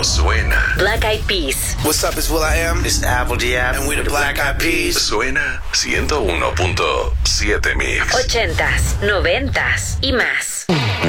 suena. Black Eyed Peas. What's up, it's will.i.am. It's Apple Diab. And we the Black Eyed Peas. Suena 101.7 Mix. 80s, 90s y más.